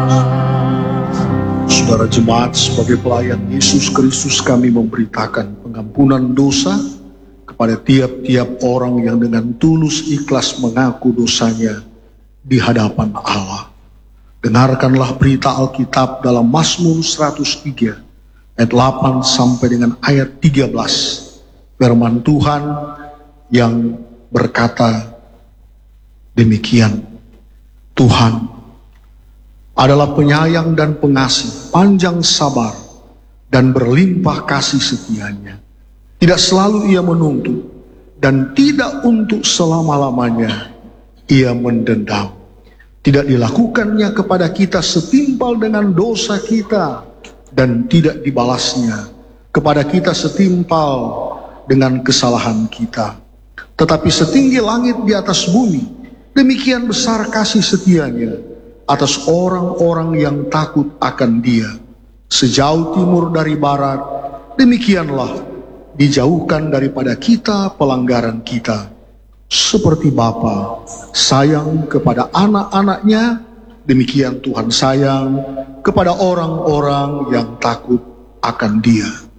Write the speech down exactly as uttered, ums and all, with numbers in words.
Saudara jemaat, sebagai pelayan Yesus Kristus, kami memberitakan pengampunan dosa kepada tiap-tiap orang yang dengan tulus ikhlas mengaku dosanya di hadapan Allah. Dengarkanlah berita Alkitab dalam Mazmur seratus tiga ayat delapan sampai dengan ayat tiga belas. Firman Tuhan yang berkata demikian. Tuhan adalah penyayang dan pengasih, panjang sabar, dan berlimpah kasih setianya. Tidak selalu ia menuntut, dan tidak untuk selama-lamanya ia mendendam. Tidak dilakukannya kepada kita setimpal dengan dosa kita, dan tidak dibalasnya kepada kita setimpal dengan kesalahan kita. Tetapi setinggi langit di atas bumi, demikian besar kasih setianya atas orang-orang yang takut akan Dia. Sejauh timur dari barat, demikianlah dijauhkan daripada kita pelanggaran kita. Seperti Bapa sayang kepada anak-anaknya, demikian Tuhan sayang kepada orang-orang yang takut akan Dia.